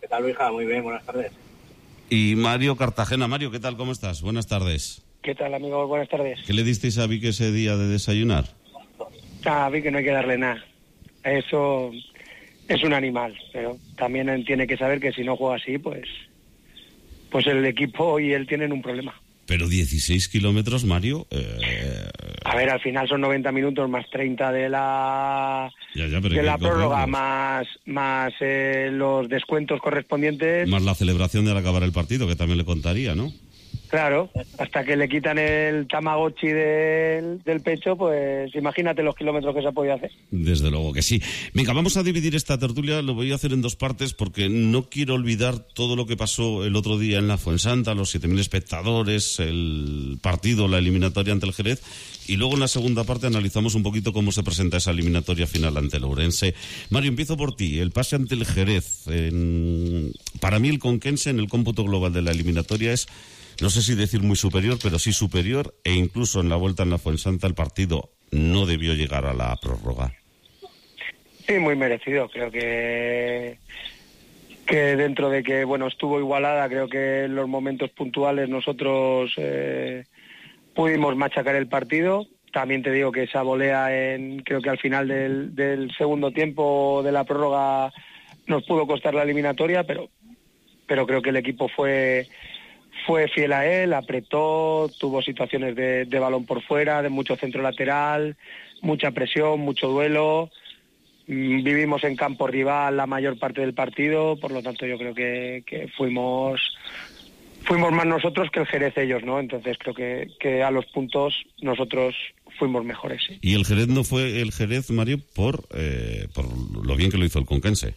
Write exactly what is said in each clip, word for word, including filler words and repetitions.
¿Qué tal, Luija? Muy bien, buenas tardes. Y Mario Cartagena. Mario, ¿qué tal? ¿Cómo estás? Buenas tardes. ¿Qué tal, amigos? Buenas tardes. ¿Qué le disteis a Vic ese día de desayunar? Ah, a Vic que no hay que darle nada. Eso es un animal, pero también tiene que saber que si no juega así, pues, pues el equipo y él tienen un problema. Pero dieciséis kilómetros, Mario... Eh... A ver, al final son noventa minutos más treinta de la ya, ya, pero de la prórroga, correrlos. más más eh, los descuentos correspondientes. Más la celebración de al acabar el partido, que también le contaría, ¿no? Claro, hasta que le quitan el Tamagotchi del, del pecho, pues imagínate los kilómetros que se ha podido hacer. Desde luego que sí. Venga, vamos a dividir esta tertulia, lo voy a hacer en dos partes porque no quiero olvidar todo lo que pasó el otro día en la Fuensanta, los siete mil espectadores, el partido, la eliminatoria ante el Jerez, y luego en la segunda parte analizamos un poquito cómo se presenta esa eliminatoria final ante el Ourense. Mario, empiezo por ti. El pase ante el Jerez. En... Para mí el conquense en el cómputo global de la eliminatoria es... No sé si decir muy superior, pero sí superior, e incluso en la vuelta en la Fuensanta el partido no debió llegar a la prórroga. Sí, muy merecido. Creo que que dentro de que bueno estuvo igualada, creo que en los momentos puntuales nosotros eh, pudimos machacar el partido. También te digo que esa volea, en creo que al final del, del segundo tiempo de la prórroga nos pudo costar la eliminatoria, pero pero creo que el equipo fue Fue fiel a él, apretó, tuvo situaciones de, de balón por fuera, de mucho centro lateral, mucha presión, mucho duelo. Mm, vivimos en campo rival la mayor parte del partido, por lo tanto yo creo que, que fuimos fuimos más nosotros que el Jerez ellos, ¿no? Entonces creo que, que a los puntos nosotros fuimos mejores, sí. Y el Jerez no fue el Jerez, Mario, por, eh, por lo bien que lo hizo el conquense.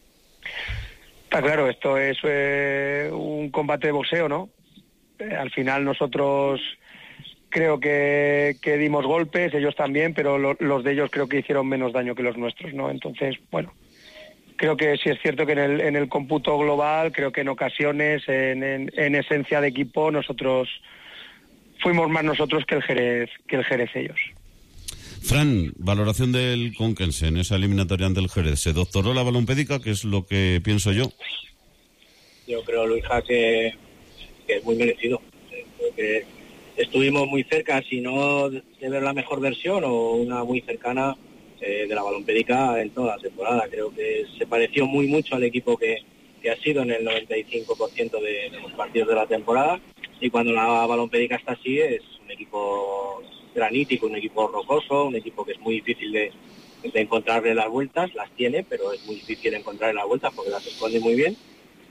Está claro, esto es eh, un combate de boxeo, ¿no? Eh, al final nosotros creo que, que dimos golpes, ellos también, pero lo, los de ellos creo que hicieron menos daño que los nuestros, ¿no? Entonces, bueno, creo que sí es cierto que en el, en el cómputo global, creo que en ocasiones, en, en, en esencia de equipo, nosotros fuimos más nosotros que el Jerez, que el Jerez ellos. Fran, valoración del conquense en esa eliminatoria ante el Jerez. ¿Se doctoró la balompédica, que es lo que pienso yo? Yo creo, Luija, que, que es muy merecido. Creo que estuvimos muy cerca, si no de ver la mejor versión o una muy cercana eh, de la balompédica en toda la temporada. Creo que se pareció muy mucho al equipo que, que ha sido en el noventa y cinco por ciento de, de los partidos de la temporada, y cuando la balompédica está así es un equipo granítico, un equipo rocoso, un equipo que es muy difícil de, de encontrarle las vueltas, las tiene, pero es muy difícil encontrarle las vueltas porque las esconde muy bien.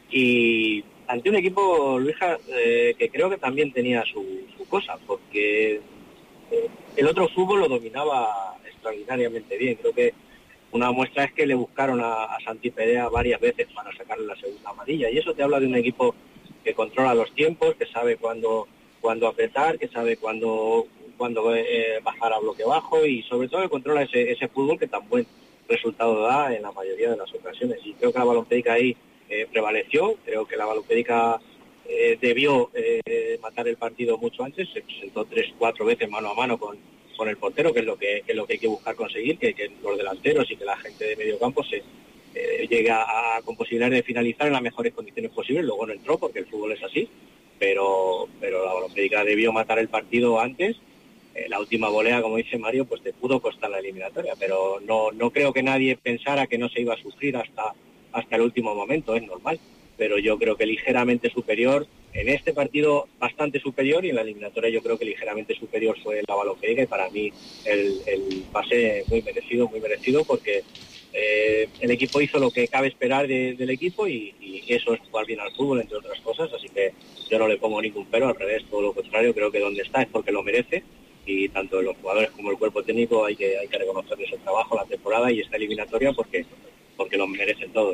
Y ante un equipo, Luija, eh, que creo que también tenía su, su cosa, porque eh, el otro fútbol lo dominaba extraordinariamente bien. Creo que una muestra es que le buscaron a, a Santi Perea varias veces para sacarle la segunda amarilla, y eso te habla de un equipo que controla los tiempos, que sabe cuándo, cuándo apretar, que sabe cuándo cuando eh, bajar a bloque bajo, y sobre todo que controla ese, ese fútbol que tan buen resultado da en la mayoría de las ocasiones. Y creo que la balompédica ahí eh, prevaleció. Creo que la balompédica eh, debió eh, matar el partido mucho antes. Se presentó tres, cuatro veces mano a mano con, con el portero, que es lo que, que es lo que hay que buscar conseguir, que, que los delanteros y que la gente de medio campo se eh, llegue a, a, con posibilidades de finalizar en las mejores condiciones posibles. Luego no entró porque el fútbol es así, pero, pero la balompédica debió matar el partido antes. Eh, la última volea, como dice Mario, pues te pudo costar la eliminatoria, pero no no creo que nadie pensara que no se iba a sufrir hasta hasta el último momento, es normal, pero yo creo que ligeramente superior, en este partido bastante superior, y en la eliminatoria yo creo que ligeramente superior fue la balompédica, y para mí el, el pase muy merecido, muy merecido, porque eh, el equipo hizo lo que cabe esperar de, del equipo, y, y eso es jugar bien al fútbol, entre otras cosas, así que yo no le pongo ningún pero, al revés, todo lo contrario, creo que donde está es porque lo merece, y tanto los jugadores como el cuerpo técnico hay que hay que reconocerles el trabajo, la temporada y esta eliminatoria, porque porque lo merecen todos.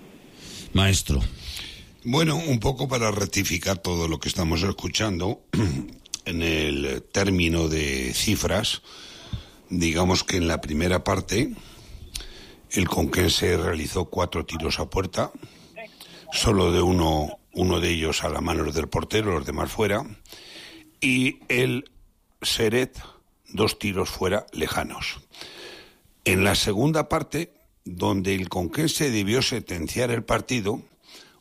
Maestro. Bueno, un poco para rectificar todo lo que estamos escuchando, en el término de cifras, digamos que en la primera parte el conquense realizó cuatro tiros a puerta, solo de uno, uno de ellos a la mano del portero, los demás fuera, y el Seret, dos tiros fuera lejanos. En la segunda parte, donde el conquense debió sentenciar el partido,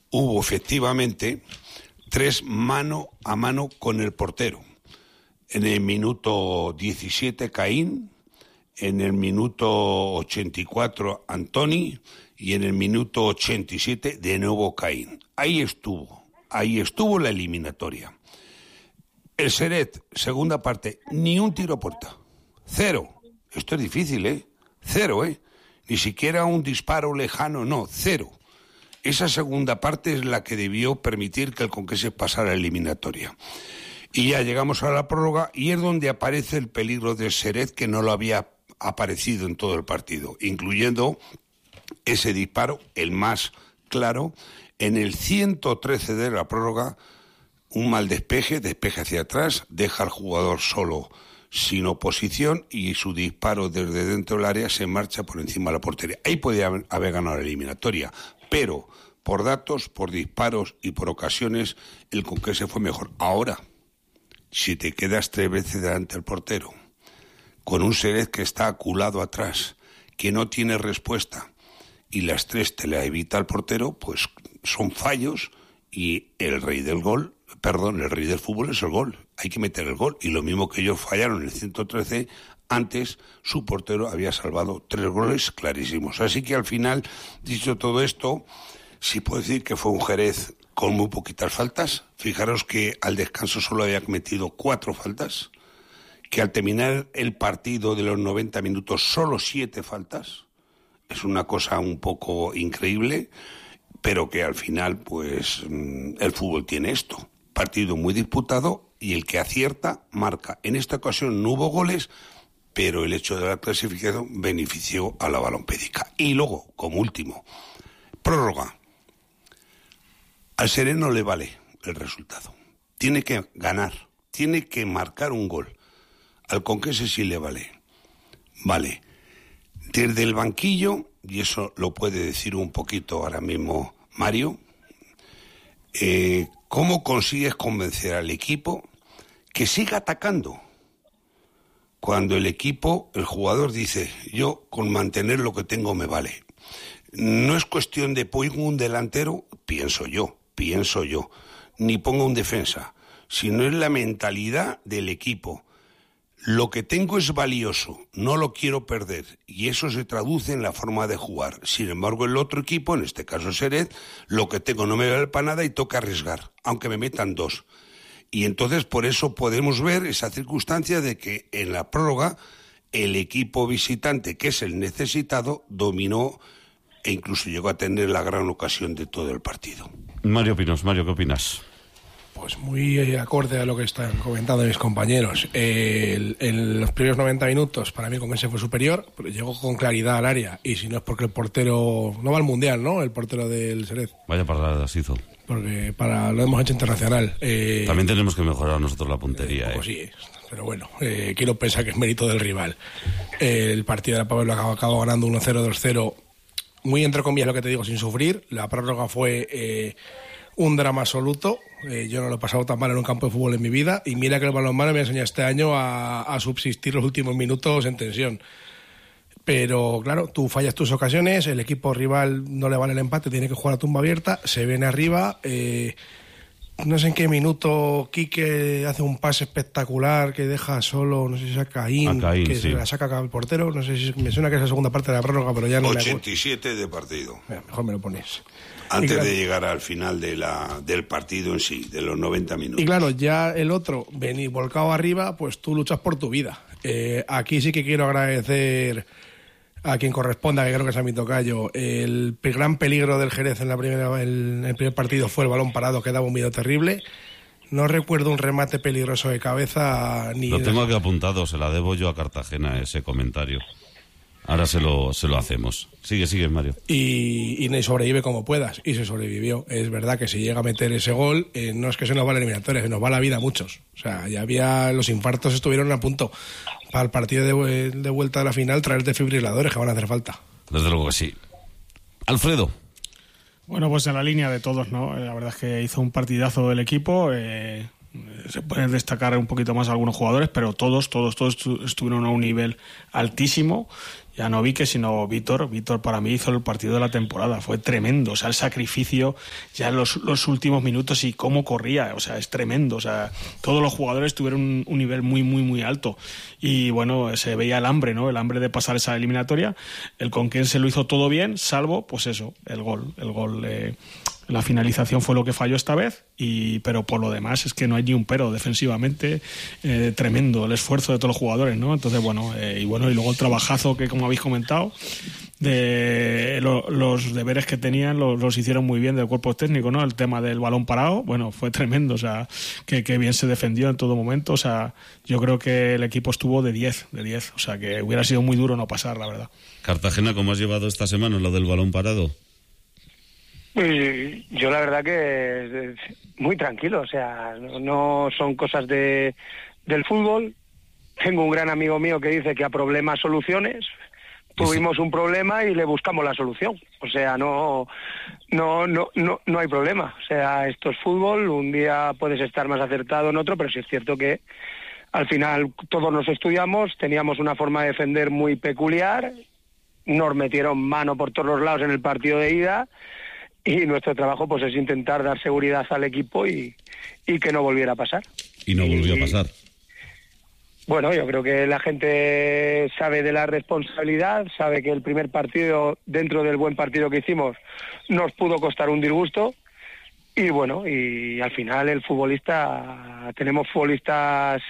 hubo efectivamente tres mano a mano con el portero. En el minuto diecisiete Caín, en el minuto ochenta y cuatro Antoni y en el minuto ochenta y siete de nuevo Caín. Ahí estuvo, ahí estuvo la eliminatoria. El Seret, segunda parte, ni un tiro a puerta. Cero. Esto es difícil, ¿eh? Cero, ¿eh? Ni siquiera un disparo lejano, no, cero. Esa segunda parte es la que debió permitir que el Conquense pasara a la eliminatoria. Y ya llegamos a la prórroga y es donde aparece el peligro del Seret, que no lo había aparecido en todo el partido, incluyendo ese disparo, el más claro, en el ciento trece de la prórroga, un mal despeje, despeje hacia atrás, deja al jugador solo, sin oposición, y su disparo desde dentro del área se marcha por encima de la portería. Ahí podía haber, haber ganado la eliminatoria, pero por datos, por disparos y por ocasiones, el Conquense fue mejor. Ahora, si te quedas tres veces delante del portero, con un Seret que está aculado atrás, que no tiene respuesta, y las tres te la evita el portero, pues son fallos, y el rey del gol, perdón, el rey del fútbol es el gol. Hay que meter el gol. Y lo mismo que ellos fallaron en el ciento trece, antes su portero había salvado tres goles clarísimos. Así que al final, dicho todo esto, sí puedo decir que fue un Jerez con muy poquitas faltas. Fijaros que al descanso solo había cometido cuatro faltas, que al terminar el partido de los noventa minutos solo siete faltas. Es una cosa un poco increíble, pero que al final, pues, el fútbol tiene esto. Partido muy disputado y el que acierta marca. En esta ocasión no hubo goles, pero el hecho de la clasificación benefició a la Balompédica. Y luego, como último, prórroga. Al Seret no le vale el resultado. Tiene que ganar, tiene que marcar un gol. Al Conquense sí le vale. Vale. Desde el banquillo, y eso lo puede decir un poquito ahora mismo Mario, eh, ¿cómo consigues convencer al equipo que siga atacando? Cuando el equipo, el jugador dice, yo con mantener lo que tengo me vale. No es cuestión de pongo un delantero, pienso yo, pienso yo, ni pongo un defensa, sino es la mentalidad del equipo. Lo que tengo es valioso, no lo quiero perder, y eso se traduce en la forma de jugar. Sin embargo, el otro equipo, en este caso Seret, lo que tengo no me vale para nada y toca arriesgar, aunque me metan dos. Y entonces por eso podemos ver esa circunstancia de que en la prórroga el equipo visitante, que es el necesitado, dominó e incluso llegó a tener la gran ocasión de todo el partido. Mario Pinos, Mario, ¿qué opinas? Pues muy acorde a lo que están comentando mis compañeros. Eh, el, en los primeros noventa minutos, para mí Conquense fue superior, pero llegó con claridad al área. Y si no es porque el portero no va al Mundial, ¿no? El portero del Seret. Vaya paradas hizo. Porque para lo hemos hecho internacional. Eh, También tenemos que mejorar nosotros la puntería. Eh, pues eh. sí, pero bueno, eh, quiero pensar que es mérito del rival. Eh, el partido de la Pablo acabó, acabó ganando uno cero, dos cero. Muy entre comillas lo que te digo, sin sufrir. La prórroga fue... Eh, un drama absoluto. Eh, yo no lo he pasado tan mal en un campo de fútbol en mi vida, y mira que el balonmano me ha enseñado este año a, a subsistir los últimos minutos en tensión. Pero claro, tú fallas tus ocasiones, el equipo rival no le vale el empate, tiene que jugar a tumba abierta, se viene arriba. Eh, no sé en qué minuto Quique hace un pase espectacular que deja solo, no sé si es a Caín, a Caín que sí. se la saca el portero, no sé si me suena que es la segunda parte de la prórroga, pero ya no ochenta y siete de partido. Mira, mejor me lo pones. Antes claro, de llegar al final de la, del partido en sí, de los noventa minutos. Y claro, ya el otro, venir volcado arriba, pues tú luchas por tu vida. Eh, aquí sí que quiero agradecer a quien corresponda, que creo que es a mi tocayo. El gran peligro del Jerez en, la primera, el, el primer partido fue el balón parado, que daba un miedo terrible. No recuerdo un remate peligroso de cabeza ni... Lo tengo aquí apuntado, se la debo yo a Cartagena, ese comentario. Ahora se lo, se lo hacemos. Sigue, sigue, Mario. Y, y sobrevive como puedas. Y se sobrevivió. Es verdad que si llega a meter ese gol, eh, no es que se nos va la eliminatoria, se nos va la vida a muchos. O sea, ya había... Los infartos estuvieron a punto. Para el partido de, de vuelta de la final, traer desfibriladores que van a hacer falta. Desde luego que sí. Alfredo. Bueno, pues en la línea de todos, ¿no? La verdad es que hizo un partidazo del equipo. Eh, Se pueden destacar un poquito más algunos jugadores, pero todos, todos, todos estuvieron a un nivel altísimo. Ya no Vique, sino Víctor. Víctor para mí hizo el partido de la temporada. Fue tremendo. O sea, el sacrificio ya en los, los últimos minutos y cómo corría. O sea, es tremendo. O sea, todos los jugadores tuvieron un, un nivel muy, muy, muy alto. Y bueno, se veía el hambre, ¿no? El hambre de pasar esa eliminatoria. El Conquense lo hizo todo bien, salvo, pues eso, el gol. El gol, eh, la finalización fue lo que falló esta vez. Y, pero por lo demás es que no hay ni un pero defensivamente. Eh, tremendo el esfuerzo de todos los jugadores, ¿no? Entonces, bueno, eh, y bueno, y luego el trabajazo que, como habéis comentado, de lo, los deberes que tenían los, los hicieron muy bien del cuerpo técnico, ¿no? El tema del balón parado, bueno, fue tremendo, o sea, que, que bien se defendió en todo momento, o sea, yo creo que el equipo estuvo de diez, de diez, o sea, que hubiera sido muy duro no pasar, la verdad. Cartagena, ¿cómo has llevado esta semana lo del balón parado? Pues yo la verdad que muy tranquilo, o sea, no, no son cosas de del fútbol. Tengo un gran amigo mío que dice que a problemas soluciones. Tuvimos un problema y le buscamos la solución. O sea, no, no, no, no, no hay problema. O sea, esto es fútbol. Un día puedes estar más acertado en otro, pero sí es cierto que al final todos nos estudiamos, teníamos una forma de defender muy peculiar, nos metieron mano por todos los lados en el partido de ida y nuestro trabajo pues es intentar dar seguridad al equipo y, y que no volviera a pasar. Y no volvió y, a pasar. Bueno, yo creo que la gente sabe de la responsabilidad, sabe que el primer partido, dentro del buen partido que hicimos, nos pudo costar un disgusto. Y bueno, y al final el futbolista, tenemos futbolistas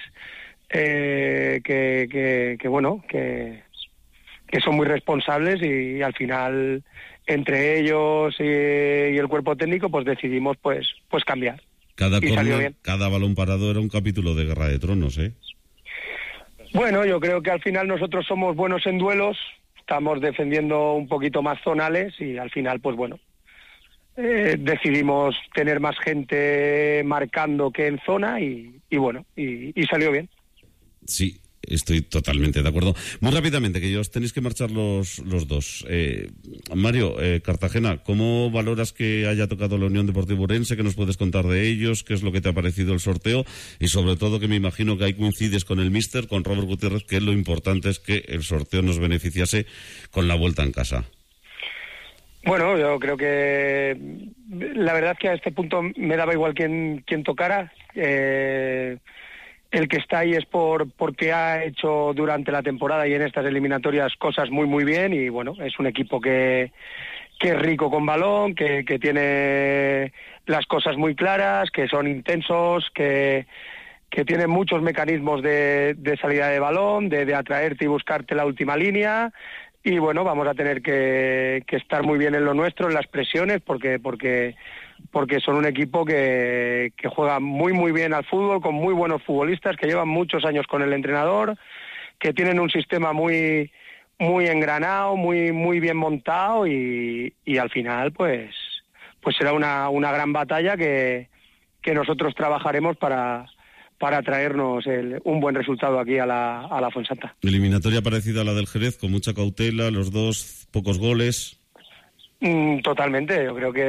eh, que, que, que, bueno, que, que son muy responsables y, y al final entre ellos y, y el cuerpo técnico pues decidimos pues, pues cambiar. Cada corner, cada balón parado era un capítulo de Guerra de Tronos, ¿eh? Bueno, yo creo que al final nosotros somos buenos en duelos, estamos defendiendo un poquito más zonales y al final, pues bueno, eh, decidimos tener más gente marcando que en zona y, y bueno, y, y salió bien. Sí, estoy totalmente de acuerdo. Muy rápidamente, que ya os tenéis que marchar los, los dos. Eh, Mario, eh, Cartagena, ¿cómo valoras que haya tocado la Unión Deportiva Ourense? ¿Qué nos puedes contar de ellos? ¿Qué es lo que te ha parecido el sorteo? Y sobre todo, que me imagino que ahí coincides con el míster, con Robert Gutiérrez, que lo importante es que el sorteo nos beneficiase con la vuelta en casa. Bueno, yo creo que la verdad es que a este punto me daba igual quién, quién tocara. Eh... El que está ahí es por porque ha hecho durante la temporada y en estas eliminatorias cosas muy muy bien y bueno, es un equipo que, que es rico con balón, que, que tiene las cosas muy claras, que son intensos, que, que tiene muchos mecanismos de, de salida de balón, de, de atraerte y buscarte la última línea. Y bueno, vamos a tener que, que estar muy bien en lo nuestro, en las presiones, porque porque porque son un equipo que, que juega muy muy bien al fútbol, con muy buenos futbolistas, que llevan muchos años con el entrenador, que tienen un sistema muy muy engranado, muy muy bien montado y, y al final pues pues será una, una gran batalla que, que nosotros trabajaremos para para traernos el, un buen resultado aquí a la, a la Fuensanta. Eliminatoria parecida a la del Jerez, con mucha cautela, los dos, pocos goles. Mm, totalmente, yo creo que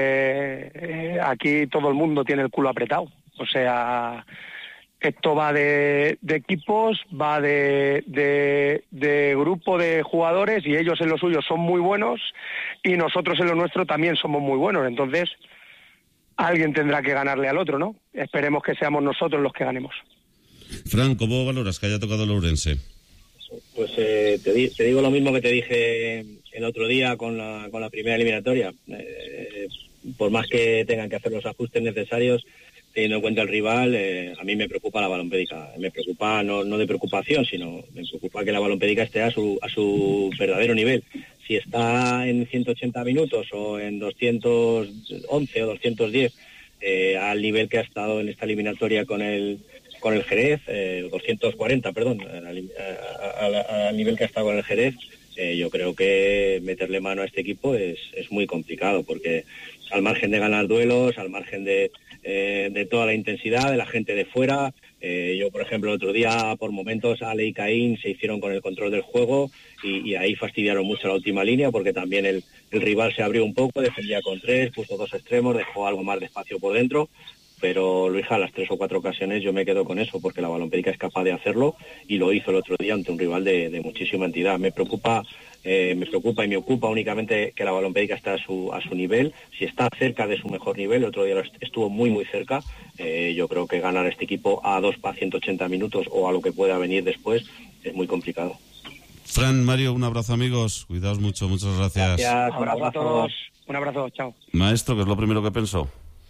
eh, aquí todo el mundo tiene el culo apretado. O sea, esto va de, de equipos, va de, de, de grupo de jugadores y ellos en lo suyo son muy buenos y nosotros en lo nuestro también somos muy buenos. Entonces, alguien tendrá que ganarle al otro, ¿no? Esperemos que seamos nosotros los que ganemos. Fran, ¿cómo valoras que haya tocado el Ourense? Pues eh, te, di- te digo lo mismo que te dije el otro día con la, con la primera eliminatoria. Eh, por más que tengan que hacer los ajustes necesarios, teniendo en cuenta el rival, eh, a mí me preocupa la balompédica. Me preocupa, no, no de preocupación, sino me preocupa que la balompédica esté a su, a su verdadero nivel. Si está en ciento ochenta minutos o en doscientos once o doscientos diez, eh, al nivel que ha estado en esta eliminatoria con el con el Jerez, eh, doscientos cuarenta, perdón, al nivel que ha estado con el Jerez, eh, yo creo que meterle mano a este equipo es, es muy complicado, porque al margen de ganar duelos, al margen de, eh, de toda la intensidad de la gente de fuera, eh, yo por ejemplo el otro día por momentos Ale y Caín se hicieron con el control del juego y, y ahí fastidiaron mucho la última línea, porque también el, el rival se abrió un poco, defendía con tres, puso dos extremos, dejó algo más de espacio por dentro. pero Luis, a las tres o cuatro ocasiones yo me quedo con eso, porque la Balompédica es capaz de hacerlo y lo hizo el otro día ante un rival de, de muchísima entidad. Me preocupa eh, me preocupa y me ocupa únicamente que la Balompédica está a su, a su nivel. Si está cerca de su mejor nivel, el otro día estuvo muy muy cerca, eh, yo creo que ganar este equipo a dos a ciento ochenta minutos o a lo que pueda venir después es muy complicado. Fran, Mario, un abrazo, amigos. Cuidaos mucho, muchas gracias. Gracias, un abrazo a todos. Un abrazo, chao. Maestro, ¿qué es lo primero que pensó?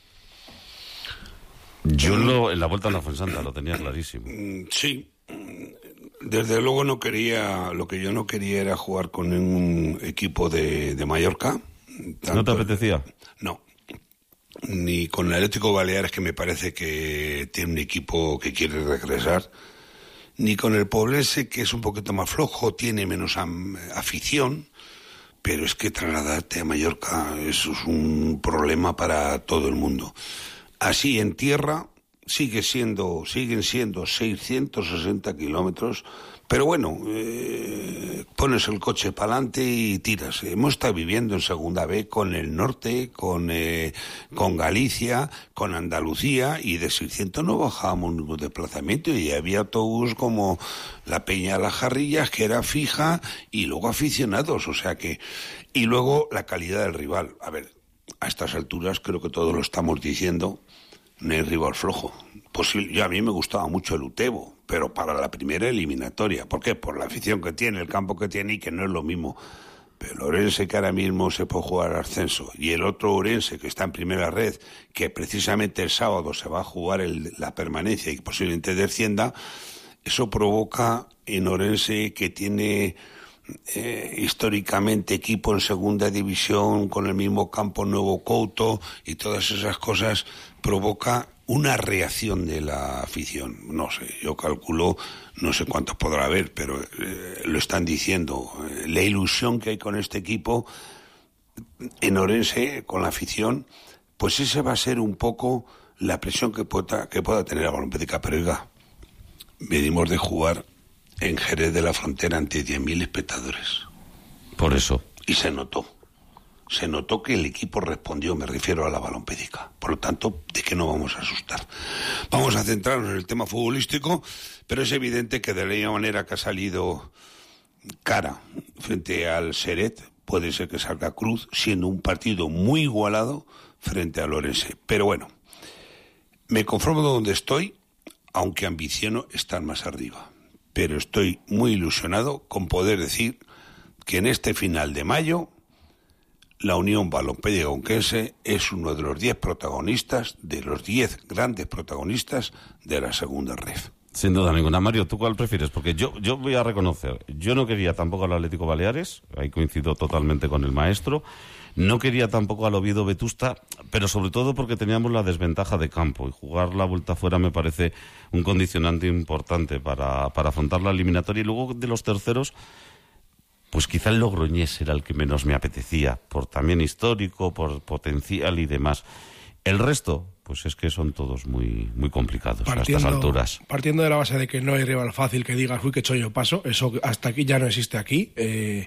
Yo lo, en la vuelta a la Fuensanta lo tenía clarísimo. Sí, desde luego no quería, lo que yo no quería era jugar con un equipo de, de Mallorca. Tanto, ¿No te apetecía? No, ni con el Atlético Baleares, que me parece que tiene un equipo que quiere regresar, ni con el Poblense, que es un poquito más flojo, tiene menos am, afición, pero es que trasladarte a Mallorca, eso es un problema para todo el mundo. Así en tierra sigue siendo, siguen siendo seiscientos sesenta kilómetros, pero bueno, eh, pones el coche para adelante y tiras. Hemos estado viviendo en Segunda B con el norte, con eh, con Galicia, con Andalucía, y de seiscientos no bajábamos ningún desplazamiento, y había autobús como la Peña de las Jarrillas, que era fija, y luego aficionados, o sea que... Y luego la calidad del rival. A ver, a estas alturas creo que todos lo estamos diciendo, no hay rival flojo. Posible, yo a mí me gustaba mucho el Utebo, pero para la primera eliminatoria. ¿Por qué? Por la afición que tiene, el campo que tiene, y que no es lo mismo. Pero el Ourense, que ahora mismo se puede jugar al ascenso, y el otro Ourense, que está en primera red, que precisamente el sábado se va a jugar el, la permanencia y que posiblemente descienda, eso provoca en Ourense, que tiene... Eh, históricamente equipo en segunda división con el mismo campo Nuevo Couto y todas esas cosas, provoca una reacción de la afición. No sé, yo calculo, no sé cuántos podrá haber, pero eh, lo están diciendo, eh, la ilusión que hay con este equipo en Ourense, con la afición, pues esa va a ser un poco la presión que pueda, que pueda tener la Balompédica. Pero oiga, venimos de jugar en Jerez de la Frontera ante diez mil espectadores. Por eso. Y se notó. Se notó que el equipo respondió, me refiero a la Balompédica. Por lo tanto, ¿de qué no vamos a asustar? Vamos a centrarnos en el tema futbolístico, pero es evidente que de la misma manera que ha salido cara frente al Seret, puede ser que salga cruz, siendo un partido muy igualado frente al Ourense. Pero bueno, me conformo donde estoy, aunque ambiciono estar más arriba. Pero estoy muy ilusionado con poder decir que en este final de mayo la Unión Balompédica Conquense es uno de los diez protagonistas, de los diez grandes protagonistas de la segunda ref. Sin duda ninguna. Mario, ¿tú cuál prefieres? Porque yo, yo voy a reconocer, yo no quería tampoco al Atlético Baleares, ahí coincido totalmente con el maestro. No quería tampoco al Oviedo Vetusta, pero sobre todo porque teníamos la desventaja de campo, y jugar la vuelta fuera me parece un condicionante importante para, para afrontar la eliminatoria. Y luego de los terceros, pues quizá el Logroñés era el que menos me apetecía, por también histórico, por potencial y demás. El resto, pues es que son todos muy muy complicados partiendo, a estas alturas. Partiendo de la base de que no hay rival fácil que digas, uy, qué chollo paso, eso hasta aquí ya no existe aquí. Eh...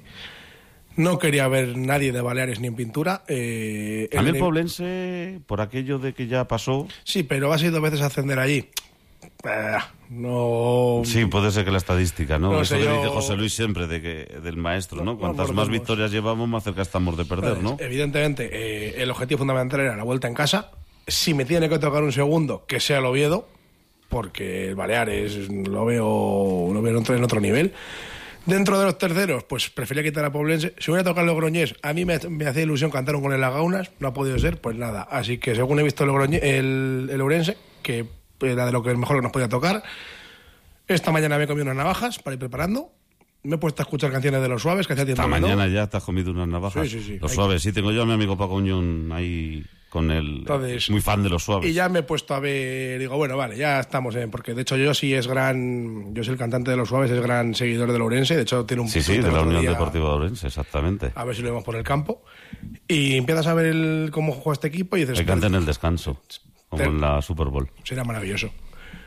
No quería ver nadie de Baleares ni en pintura. Eh, a mí el Poblense, por aquello de que ya pasó... Sí, pero vas a ir dos veces a ascender allí. Eh, no... Sí, puede ser que la estadística, ¿no? no Eso sé, que yo... dice José Luis siempre, de que del maestro, ¿no? no Cuantas no más victorias llevamos, más cerca estamos de perder, pues, ¿no? Evidentemente, eh, el objetivo fundamental era la vuelta en casa. Si me tiene que tocar un segundo, que sea el Oviedo, porque el Baleares lo veo, lo veo en otro nivel. Dentro de los terceros, pues prefería quitar a Poblense. Si hubiera tocado el Logroñés, a mí me, me hacía ilusión, cantaron con el Lagaunas, no ha podido ser, pues nada. Así que según he visto el, Logroñés, el, el Ourense, que era de lo que mejor que nos podía tocar, esta mañana me he comido unas navajas para ir preparando. Me he puesto a escuchar canciones de Los Suaves, que hacía tiempo. Esta que mañana no. Ya te has comido unas navajas. Sí, sí, sí. Los Hay... Suaves, sí, tengo yo a mi amigo Paco Uñón ahí con él. Entonces, muy fan de Los Suaves. Y ya me he puesto a ver, digo, bueno, vale, ya estamos, ¿eh? Porque de hecho yo sí es gran, yo soy el cantante de Los Suaves, es gran seguidor del Ourense, de hecho tiene un... Sí, sí, de la Unión Deportiva de Ourense, exactamente. A ver si lo vemos por el campo. Y empiezas a ver el, cómo juega este equipo y dices... Que canta en el descanso, como te... en la Super Bowl. Sería maravilloso.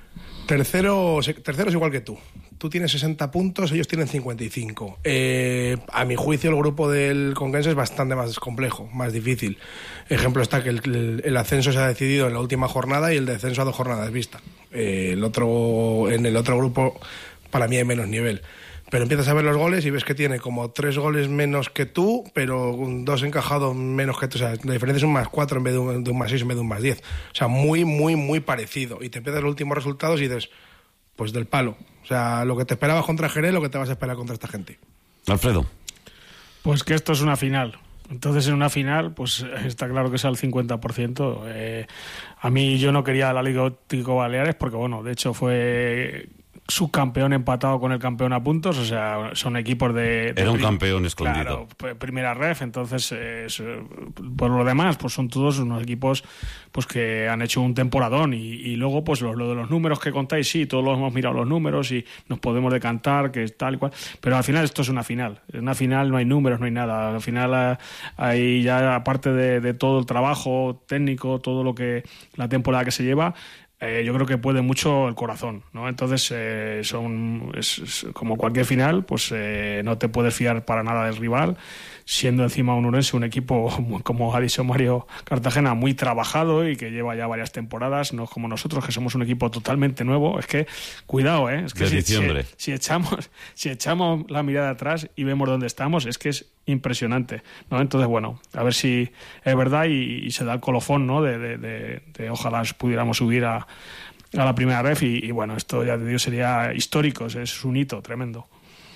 Tercero, tercero es igual que tú. Tú tienes sesenta puntos, ellos tienen cincuenta y cinco. Eh, a mi juicio, el grupo del Conquense es bastante más complejo, más difícil. Ejemplo está que el, el, el ascenso se ha decidido en la última jornada y el descenso a dos jornadas vista. Eh, el otro, en el otro grupo, para mí hay menos nivel. Pero empiezas a ver los goles y ves que tiene como tres goles menos que tú, pero dos encajados menos que tú. O sea, la diferencia es un más cuatro en vez de un, de un más seis en vez de un más diez. O sea, muy, muy, muy parecido. Y te empiezas los últimos resultados y dices, pues del palo. O sea, lo que te esperabas contra Jerez, lo que te vas a esperar contra esta gente. Alfredo. Pues que esto es una final. Entonces, en una final, pues está claro que es al cincuenta por ciento. Eh, a mí yo no quería la Liga Óptico Baleares porque, bueno, de hecho fue subcampeón empatado con el campeón a puntos, o sea, son equipos de... de Era un prim- campeón escondido. Claro, primera ref, entonces, eh, por lo demás, pues son todos unos equipos pues que han hecho un temporadón y, y luego, pues lo, lo de los números que contáis, sí, todos los hemos mirado los números y nos podemos decantar, que es tal y cual, pero al final esto es una final. En una final no hay números, no hay nada. Al final hay ya, aparte de, de todo el trabajo técnico, todo lo que la temporada que se lleva, Eh, yo creo que puede mucho el corazón, ¿no? Entonces, eh, son es, es como cualquier final, pues eh, no te puedes fiar para nada del rival, siendo encima un Ourense un equipo, como ha dicho Mario Cartagena, muy trabajado y que lleva ya varias temporadas, no como nosotros, que somos un equipo totalmente nuevo. Es que, cuidado, ¿eh? Es que de si, diciembre. Si, si, echamos, si echamos la mirada atrás y vemos dónde estamos, es que es impresionante, ¿no? Entonces, bueno, a ver si es verdad y, y se da el colofón, ¿no? De, de, de, de ojalá pudiéramos subir a, a la primera ref y, y bueno, esto ya te digo sería histórico, es un hito tremendo.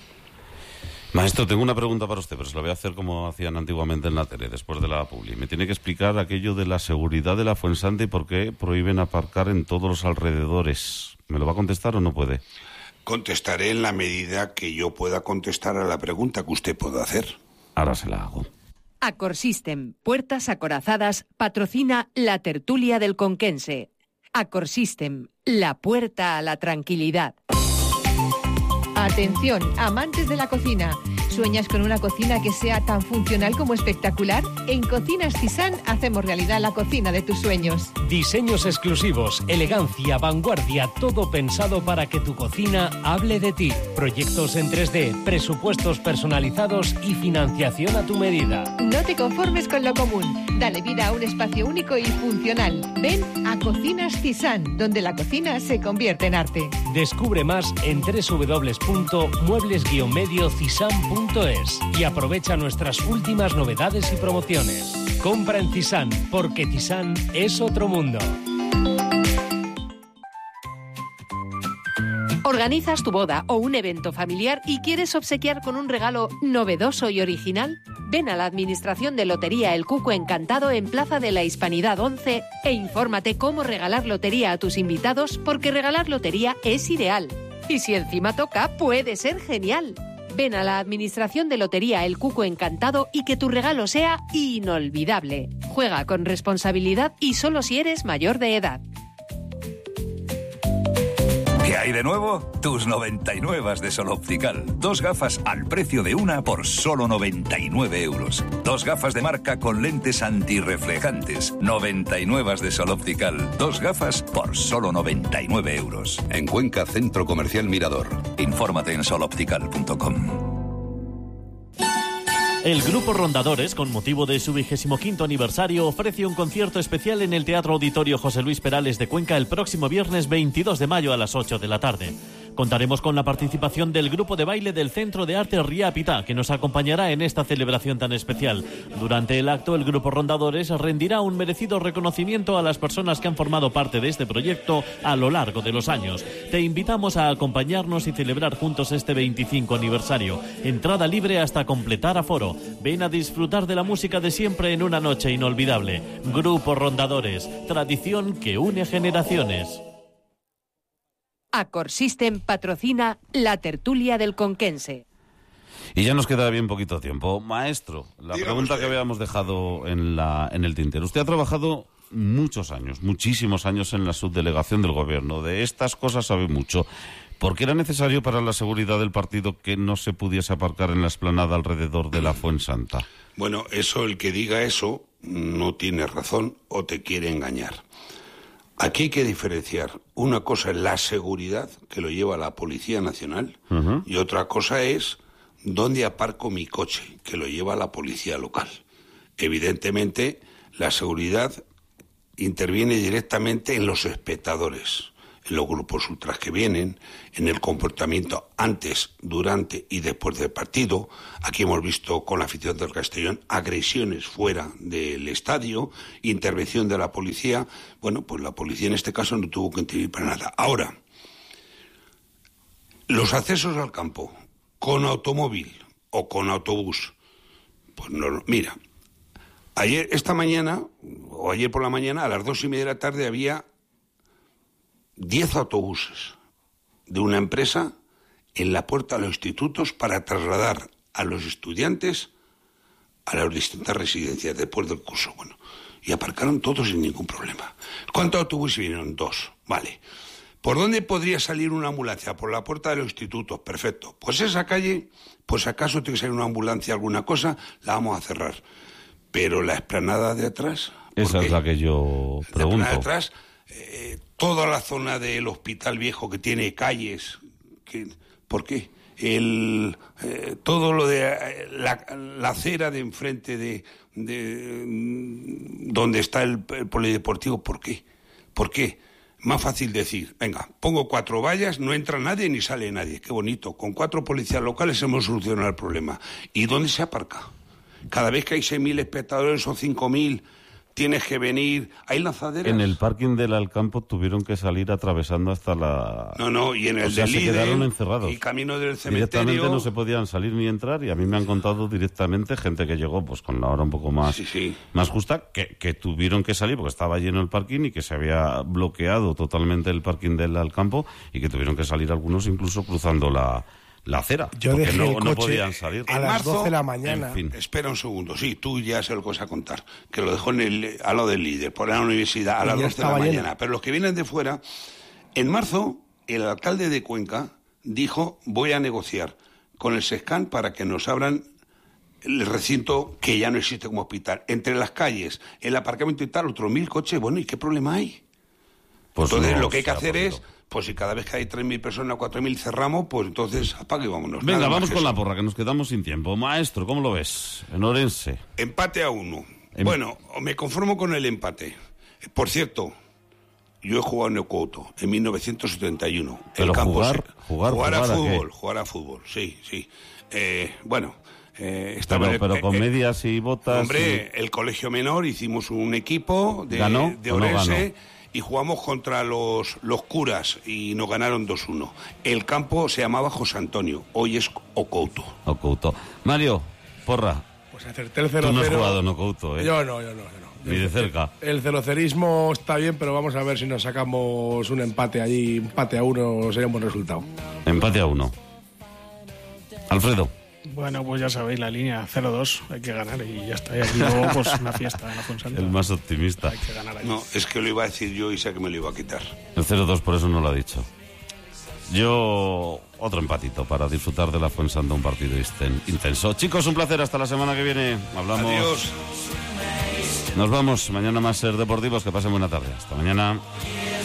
Maestro, tengo una pregunta para usted, pero se la voy a hacer como hacían antiguamente en la tele, después de la publi. Me tiene que explicar aquello de la seguridad de la Fuensanta y por qué prohíben aparcar en todos los alrededores. ¿Me lo va a contestar o no puede? Contestaré en la medida que yo pueda contestar a la pregunta que usted pueda hacer. Ahora se la hago. Acorsystem, puertas acorazadas, patrocina la tertulia del Conquense. Acorsystem, la puerta a la tranquilidad. Atención, amantes de la cocina. ¿Sueñas con una cocina que sea tan funcional como espectacular? En Cocinas Tisán hacemos realidad la cocina de tus sueños. Diseños exclusivos, elegancia, vanguardia, todo pensado para que tu cocina hable de ti. Proyectos en tres D, presupuestos personalizados y financiación a tu medida. No te conformes con lo común. Dale vida a un espacio único y funcional. Ven a Cocinas Tisán, donde la cocina se convierte en arte. Descubre más en doble u doble u doble u punto muebles guion medio cisán punto es y aprovecha nuestras últimas novedades y promociones. Compra en Tisán, porque Tisán es otro mundo. ¿Organizas tu boda o un evento familiar y quieres obsequiar con un regalo novedoso y original? Ven a la Administración de Lotería El Cuco Encantado en Plaza de la Hispanidad once e infórmate cómo regalar lotería a tus invitados, porque regalar lotería es ideal. Y si encima toca, puede ser genial. Ven a la Administración de Lotería El Cuco Encantado y que tu regalo sea inolvidable. Juega con responsabilidad y solo si eres mayor de edad. ¿Qué hay de nuevo? Tus noventa y nueve de Sol Optical. Dos gafas al precio de una por solo noventa y nueve euros. Dos gafas de marca con lentes antirreflejantes. noventa y nueve de Sol Optical. Dos gafas por solo noventa y nueve euros. En Cuenca, Centro Comercial Mirador. Infórmate en sol optical punto com. El Grupo Rondadores, con motivo de su vigésimo quinto aniversario, ofrece un concierto especial en el Teatro Auditorio José Luis Perales de Cuenca el próximo viernes veintidós de mayo a las ocho de la tarde. Contaremos con la participación del grupo de baile del Centro de Arte Riapita, que nos acompañará en esta celebración tan especial. Durante el acto, el Grupo Rondadores rendirá un merecido reconocimiento a las personas que han formado parte de este proyecto a lo largo de los años. Te invitamos a acompañarnos y celebrar juntos este veinticinco aniversario. Entrada libre hasta completar aforo. Ven a disfrutar de la música de siempre en una noche inolvidable. Grupo Rondadores, tradición que une generaciones. Acorsystem patrocina la tertulia del Conquense. Y ya nos queda bien poquito tiempo. Maestro, la Dígame pregunta usted. que habíamos dejado en, la, en el tintero. Usted ha trabajado muchos años, muchísimos años en la subdelegación del gobierno. De estas cosas sabe mucho. ¿Por qué era necesario para la seguridad del partido que no se pudiese aparcar en la explanada alrededor de la Fuensanta? Bueno, eso, el que diga eso no tiene razón o te quiere engañar. aquí hay que diferenciar. Una cosa es la seguridad, que lo lleva la Policía Nacional, uh-huh. y otra cosa es dónde aparco mi coche, que lo lleva la Policía Local. Evidentemente, la seguridad interviene directamente en los espectadores, en los grupos ultras que vienen, en el comportamiento antes, durante y después del partido. Aquí hemos visto con la afición del Castellón agresiones fuera del estadio, intervención de la policía. Bueno, pues la policía en este caso no tuvo que intervenir para nada. Ahora, los accesos al campo con automóvil o con autobús, pues no, mira, ayer, esta mañana, o ayer por la mañana, a las dos y media de la tarde había diez autobuses de una empresa en la puerta de los institutos para trasladar a los estudiantes a las distintas residencias después del curso. Bueno, y aparcaron todos sin ningún problema. ¿Cuántos autobuses vinieron? Dos. Vale. ¿Por dónde podría salir una ambulancia? Por la puerta de los institutos. Perfecto. Pues esa calle, pues acaso tiene que salir una ambulancia, alguna cosa, la vamos a cerrar. Pero la explanada de atrás... Esa es la que yo pregunto. La explanada de atrás... Eh, toda la zona del Hospital Viejo que tiene calles, que, ¿por qué? El, eh, todo lo de eh, la, la acera de enfrente de, de donde está el, el polideportivo, ¿por qué? ¿Por qué? Más fácil decir, venga, pongo cuatro vallas, no entra nadie ni sale nadie, qué bonito, con cuatro policías locales hemos solucionado el problema. ¿Y dónde se aparca? Cada vez que hay seis mil espectadores o cinco mil... tienes que venir, hay lanzaderas. En el parking del Alcampo tuvieron que salir atravesando hasta la... No, no, y en el o sea, del se líder, quedaron encerrados. Y camino del cementerio... Directamente no se podían salir ni entrar, y a mí me han contado directamente gente que llegó pues con la hora un poco más, sí, sí. más justa, que, que tuvieron que salir porque estaba lleno el parking y que se había bloqueado totalmente el parking del Alcampo y que tuvieron que salir algunos incluso cruzando la... la acera, yo porque dejé no, el coche no podían salir. a las doce de la mañana. En fin. Espera un segundo, sí, tú ya se lo vas a contar, que lo dejó en el, al lado del líder, por la universidad, a las doce de la mañana. Llena. Pero los que vienen de fuera, en marzo, el alcalde de Cuenca dijo, voy a negociar con el SESCAN para que nos abran el recinto que ya no existe como hospital. Entre las calles, el aparcamiento y tal, otros mil coches, bueno, ¿y qué problema hay? Pues entonces no, lo que hay que hacer es... Pues si cada vez que hay tres mil personas, cuatro mil cerramos, pues entonces apague y vámonos. Venga, vamos con la porra, que nos quedamos sin tiempo. Maestro, ¿cómo lo ves? En Orense. Empate a uno. Em... Bueno, me conformo con el empate. Por cierto, yo he jugado en el Couto en mil novecientos setenta y uno. Pero el campo jugar, se... jugar, jugar, jugar a ¿a fútbol, qué? jugar a fútbol, sí, sí. Eh, bueno... Eh, estaba pero, el, pero con eh, medias y botas... Hombre, y... el colegio menor, hicimos un equipo de, ¿Ganó de o no Orense... ganó? Y jugamos contra los, los curas y nos ganaron dos uno. El campo se llamaba José Antonio, hoy es Ocouto. Ocouto. Mario, porra. Pues acerté el cero cero. Tú no has jugado en Ocouto, ¿eh? Yo no, yo no, yo no. Ni de cerca. El cerocerismo está bien, pero vamos a ver si nos sacamos un empate allí, empate a uno, sería un buen resultado. Empate a uno. Alfredo. Bueno, pues ya sabéis, la línea cero dos, hay que ganar y ya está. Y aquí luego, pues una fiesta en la Fuensanta. El más optimista. Hay que ganar allí. No, es que lo iba a decir yo y sé que me lo iba a quitar. El cero dos por eso no lo ha dicho. Yo, otro empatito para disfrutar de la Fuensanta, un partido intenso. Chicos, un placer, hasta la semana que viene. Hablamos. Adiós. Nos vamos, mañana más Ser Deportivos, que pasen buena tarde. Hasta mañana.